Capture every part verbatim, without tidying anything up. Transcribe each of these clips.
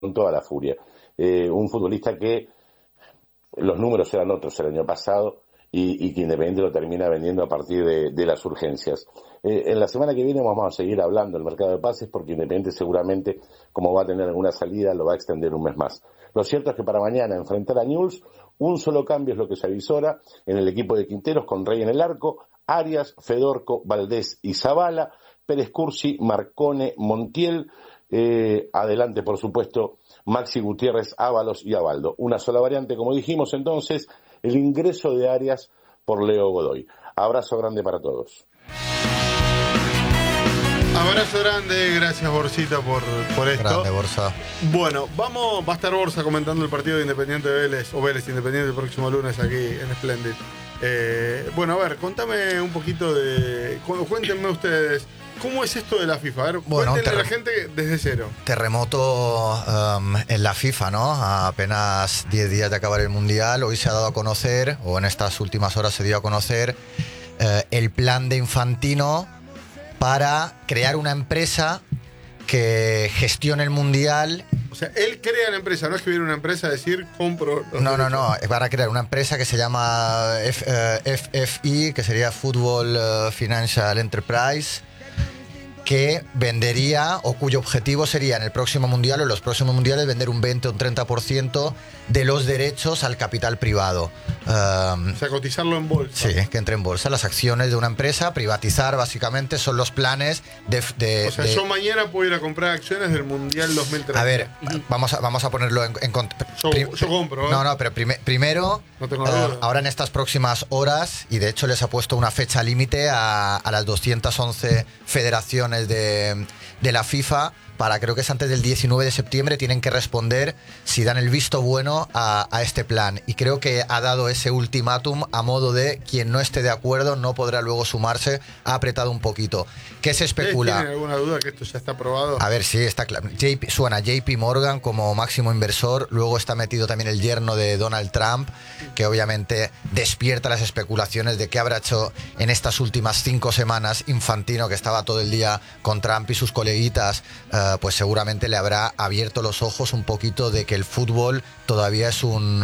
con toda la furia. Eh, un futbolista que los números eran otros el año pasado y, y que Independiente lo termina vendiendo a partir de, de las urgencias. Eh, en la semana que viene vamos a seguir hablando del mercado de pases porque Independiente seguramente, como va a tener alguna salida, lo va a extender un mes más. Lo cierto es que para mañana enfrentar a Newell's, un solo cambio es lo que se avisora en el equipo de Quinteros, con Rey en el arco, Arias, Fedorco, Valdés y Zavala, Pérez Cursi, Marcone, Montiel, eh, adelante por supuesto Maxi Gutiérrez, Ábalos y Abaldo. Una sola variante, como dijimos entonces, el ingreso de Arias por Leo Godoy. Abrazo grande para todos. Abrazo grande, gracias Borsita por, por esto. Grande, Borsa. Bueno, vamos, va a estar Borsa comentando el partido de Independiente de Vélez, o Vélez Independiente el próximo lunes aquí en Splendid. Eh, bueno, a ver, contame un poquito de... Cuéntenme ustedes, ¿cómo es esto de la FIFA? A ver, bueno, cuéntenle a la terre- gente desde cero. Terremoto um, en la FIFA, ¿no? A apenas diez días de acabar el Mundial, hoy se ha dado a conocer, o en estas últimas horas se dio a conocer, eh, el plan de Infantino para crear una empresa que gestione el Mundial. O sea, él crea la empresa, no es que viene una empresa a decir, compro... los No, no, derechos. no, para crear una empresa que se llama F- eh, F F I, que sería Football eh, Financial Enterprise, que vendería, o cuyo objetivo sería en el próximo mundial o en los próximos mundiales vender un veinte o un treinta por ciento de los derechos al capital privado. Um, O sea, cotizarlo en bolsa. sí, que entre en bolsa las acciones de una empresa, privatizar básicamente son los planes de... de- O sea, de- yo mañana puedo ir a comprar acciones del Mundial dos mil treinta. a ver, vamos a, vamos a ponerlo en, en cont- Yo- prim- yo compro, ¿eh? No, no, pero prime- primero, No tengo eh, duda. ahora en estas próximas horas, y de hecho les ha puesto una fecha límite a, a las doscientas once federaciones de, de la FIFA, para creo que es antes del diecinueve de septiembre, tienen que responder si dan el visto bueno a, a este plan. Y creo que ha dado ese ultimátum a modo de quien no esté de acuerdo no podrá luego sumarse, ha apretado un poquito. ¿Qué se especula? ¿Tienen alguna duda que esto ya está aprobado? A ver, sí, está claro. J P, suena J P Morgan como máximo inversor, luego está metido también el yerno de Donald Trump, que obviamente despierta las especulaciones de qué habrá hecho en estas últimas cinco semanas Infantino, que estaba todo el día con Trump y sus coleguitas, eh, pues seguramente le habrá abierto los ojos un poquito de que el fútbol todavía es un...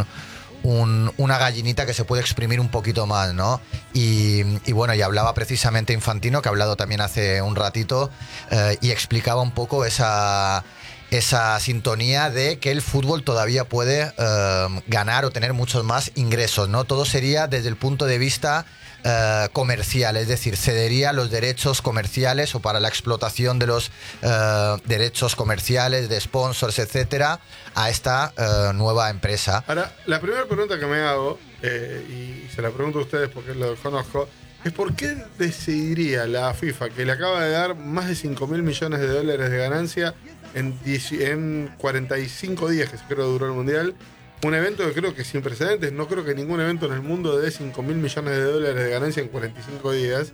Un, una gallinita que se puede exprimir un poquito más, ¿no? Y, y bueno, y hablaba precisamente Infantino, que ha hablado también hace un ratito, eh, y explicaba un poco esa, esa sintonía de que el fútbol todavía puede eh, ganar o tener muchos más ingresos, ¿no? Todo sería desde el punto de vista eh, comercial, es decir, cedería los derechos comerciales o para la explotación de los eh, derechos comerciales, de sponsors, etcétera, a esta eh, nueva empresa. Ahora, la primera pregunta que me hago, eh, y se la pregunto a ustedes porque lo conozco, es ¿por qué decidiría la FIFA, que le acaba de dar más de cinco mil millones de dólares de ganancia en, diez, en cuarenta y cinco días, que creo duró el Mundial, un evento que creo que sin precedentes? No creo que ningún evento en el mundo dé cinco mil millones de dólares de ganancia en cuarenta y cinco días.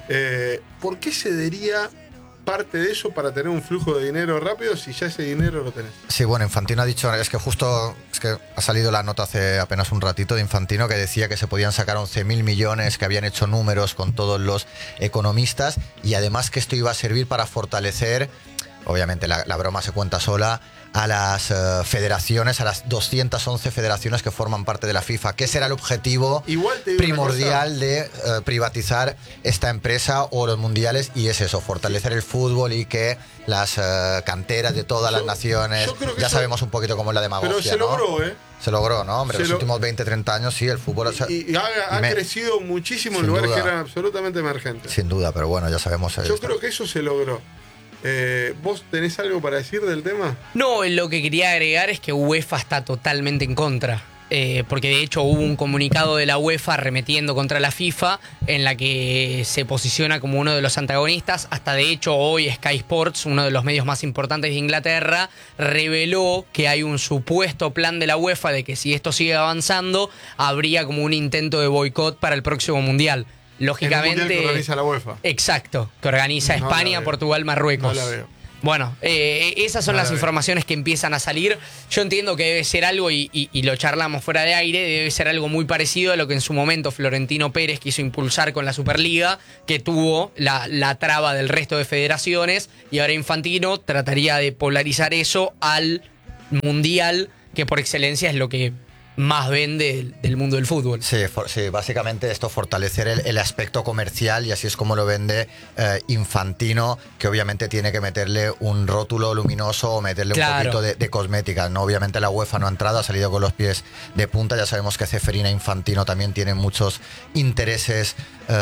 Eh, ¿Por qué cedería parte de eso para tener un flujo de dinero rápido si ya ese dinero lo tenés? Sí, bueno, Infantino ha dicho, es que justo es que ha salido la nota hace apenas un ratito de Infantino, que decía que se podían sacar once mil millones, que habían hecho números con todos los economistas, y además que esto iba a servir para fortalecer, obviamente la, la broma se cuenta sola, a las uh, federaciones, a las doscientas once federaciones que forman parte de la FIFA, que ese era el objetivo Igual te digo primordial de uh, privatizar esta empresa o los mundiales, y es eso, fortalecer el fútbol y que las uh, canteras de todas Yo- las naciones, yo creo que ya eso- sabemos un poquito cómo es la demagogia, Pero se ¿no? logró, ¿eh? Se logró, ¿no? Hombre, Se los lo- últimos veinte, treinta años sí, el fútbol... o sea, Y, y ha, ha y me- crecido muchísimo en Sin lugares duda. que eran absolutamente emergentes. sin duda, pero bueno, ya sabemos... Yo creo que eso se logró. Eh, ¿Vos tenés algo para decir del tema? No, lo que quería agregar es que UEFA está totalmente en contra. Eh, porque de hecho hubo un comunicado de la UEFA arremetiendo contra la FIFA en la que se posiciona como uno de los antagonistas. Hasta de hecho hoy Sky Sports, uno de los medios más importantes de Inglaterra, reveló que hay un supuesto plan de la UEFA de que si esto sigue avanzando habría como un intento de boicot para el próximo Mundial. Lógicamente... En el mundial que organiza la UEFA. Exacto, que organiza No la España, veo. Portugal, Marruecos. No la veo. Bueno, eh, esas son No la las veo. informaciones que empiezan a salir. Yo entiendo que debe ser algo, y, y, y lo charlamos fuera de aire, debe ser algo muy parecido a lo que en su momento Florentino Pérez quiso impulsar con la Superliga, que tuvo la, la traba del resto de federaciones, y ahora Infantino trataría de polarizar eso al mundial, que por excelencia es lo que más vende del, del mundo del fútbol. Sí, for, sí, básicamente esto, fortalecer el, el aspecto comercial, y así es como lo vende eh, Infantino, que obviamente tiene que meterle un rótulo luminoso o meterle claro. un poquito de, de cosmética, ¿no? Obviamente la UEFA no ha entrado, ha salido con los pies de punta. Ya sabemos que Ceferín e Infantino también tienen muchos intereses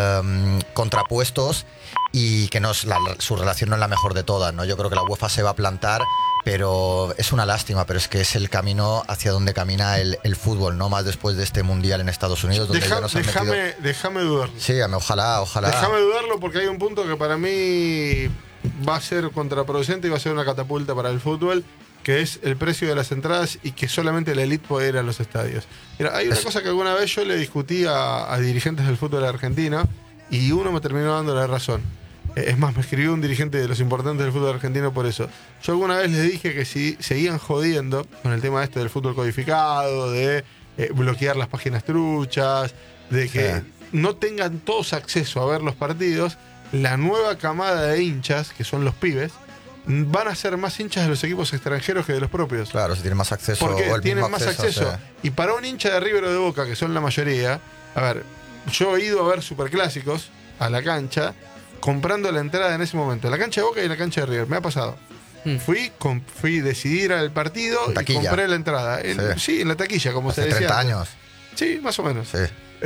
eh, contrapuestos, y que no es la, su relación no es la mejor de todas, ¿no? Yo creo que la UEFA se va a plantar, pero es una lástima, pero es que es el camino hacia donde camina el, el fútbol, ¿no? Más después de este mundial en Estados Unidos, donde Deja, ya nos han déjame, metido... déjame dudarlo. Sí, ojalá, ojalá. Déjame dudarlo, porque hay un punto que para mí va a ser contraproducente y va a ser una catapulta para el fútbol, que es el precio de las entradas y que solamente la élite puede ir a los estadios. Mira, hay una es... cosa que alguna vez yo le discutí a, a dirigentes del fútbol argentino, y uno me terminó dando la razón. Es más, me escribió un dirigente de los importantes del fútbol argentino por eso. Yo alguna vez les dije que si seguían jodiendo con el tema este del fútbol codificado, de eh, bloquear las páginas truchas, de que sí. no tengan todos acceso a ver los partidos, la nueva camada de hinchas, que son los pibes, van a ser más hinchas de los equipos extranjeros que de los propios. Claro, si tienen más acceso. Porque o el tienen mismo más acceso. acceso sí. Y para un hincha de River o de Boca, que son la mayoría, a ver, yo he ido a ver superclásicos a la cancha, comprando la entrada en ese momento, la cancha de Boca y la cancha de River, me ha pasado. Mm. Fui, con, fui decidí ir al partido y compré la entrada. En, sí. sí, en la taquilla, como Hace se decía. treinta años. Sí, más o menos. Sí.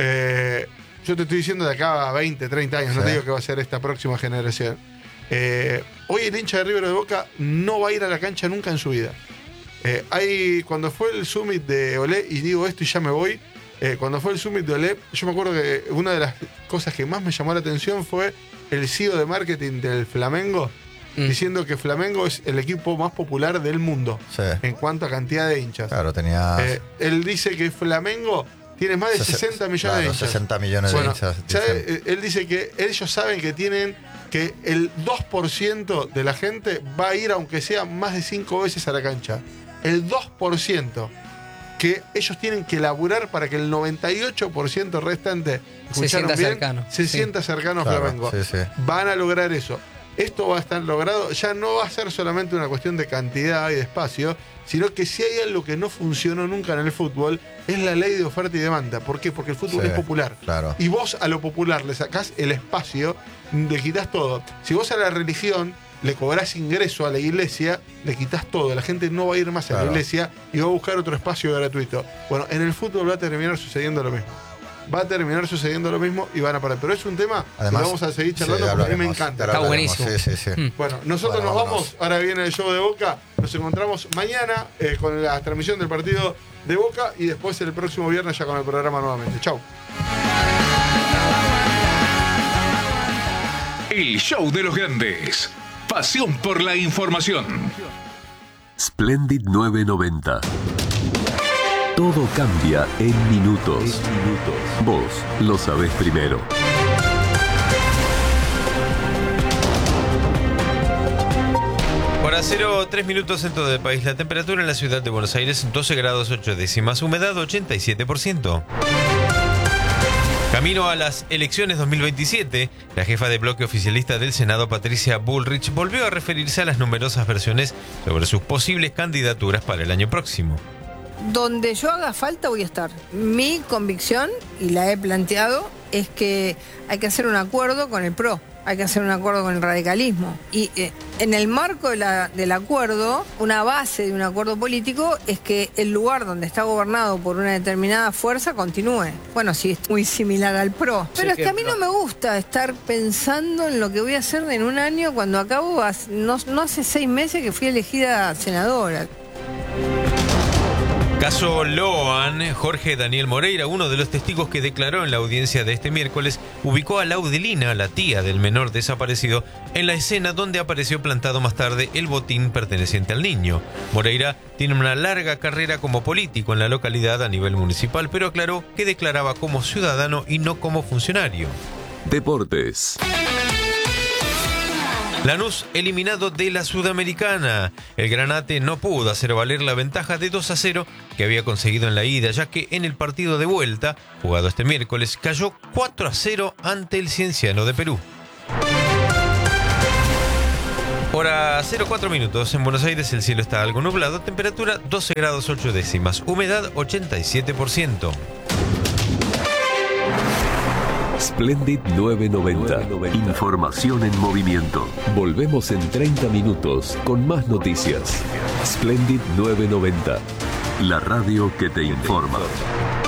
Eh, yo te estoy diciendo de acá a veinte, treinta años, sí. no te digo que va a ser esta próxima generación. Eh, hoy el hincha de River o de Boca no va a ir a la cancha nunca en su vida. Eh, hay, cuando fue el summit de Olé, y digo esto y ya me voy, eh, cuando fue el summit de Olé, yo me acuerdo que una de las cosas que más me llamó la atención fue el C E O de marketing del Flamengo, mm. diciendo que Flamengo es el equipo más popular del mundo sí. en cuanto a cantidad de hinchas. Claro, tenía... Eh, él dice que Flamengo tiene más de sesenta millones claro, de hinchas. sesenta millones bueno, de hinchas. ¿sabe? Él dice que ellos saben que tienen que el dos por ciento de la gente va a ir, aunque sea más de cinco veces a la cancha. El dos por ciento. Que ellos tienen que laburar para que el noventa y ocho por ciento restante se sienta bien, cercano. Se sí. sienta cercano a claro, Flamengo. Sí, sí. Van a lograr eso. Esto va a estar logrado. Ya no va a ser solamente una cuestión de cantidad y de espacio, sino que si hay algo que no funcionó nunca en el fútbol, es la ley de oferta y demanda. ¿Por qué? Porque el fútbol sí, es popular. Claro. Y vos a lo popular le sacás el espacio, le quitas todo. Si vos a la religión le cobrás ingreso a la iglesia, le quitas todo. La gente no va a ir más claro. a la iglesia y va a buscar otro espacio gratuito. Bueno, en el fútbol va a terminar sucediendo lo mismo. Va a terminar sucediendo lo mismo y van a parar. Pero es un tema Además, que vamos a seguir charlando sí, porque a mí me encanta. Está buenísimo. Sí, sí, sí. Mm. Bueno, nosotros bueno, nos vámonos. vamos. Ahora viene el show de Boca. Nos encontramos mañana eh, con la transmisión del partido de Boca y después el próximo viernes ya con el programa nuevamente. Chau. El show de los grandes. Pasión por la información. Splendid nueve noventa. Todo cambia en minutos. En minutos. Vos lo sabés primero. Hora cero, tres minutos centro del país. La temperatura en la ciudad de Buenos Aires, doce grados ocho décimas. Humedad, ochenta y siete por ciento. Camino a las elecciones dos mil veintisiete, la jefa de bloque oficialista del Senado, Patricia Bullrich, volvió a referirse a las numerosas versiones sobre sus posibles candidaturas para el año próximo. Donde yo haga falta voy a estar. Mi convicción, y la he planteado, es que hay que hacer un acuerdo con el P R O. Hay que hacer un acuerdo con el radicalismo. Y eh, en el marco de la, del acuerdo, una base de un acuerdo político es que el lugar donde está gobernado por una determinada fuerza continúe. Bueno, sí, es muy similar al P R O. Pero sí, es que a mí no me gusta estar pensando en lo que voy a hacer en un año cuando acabo, no, no hace seis meses que fui elegida senadora. Caso Loan, Jorge Daniel Moreira, uno de los testigos que declaró en la audiencia de este miércoles, ubicó a Laudelina, la tía del menor desaparecido, en la escena donde apareció plantado más tarde el botín perteneciente al niño. Moreira tiene una larga carrera como político en la localidad a nivel municipal, pero aclaró que declaraba como ciudadano y no como funcionario. Deportes. Lanús eliminado de la Sudamericana. El Granate no pudo hacer valer la ventaja de dos a cero que había conseguido en la ida, ya que en el partido de vuelta, jugado este miércoles, cayó cuatro a cero ante el Cienciano de Perú. Hora cero cuatro minutos. En Buenos Aires el cielo está algo nublado. Temperatura doce grados ocho décimas. Humedad ochenta y siete por ciento. Splendid novecientos noventa. Información en movimiento. Volvemos en treinta minutos con más noticias. Splendid novecientos noventa. La radio que te informa.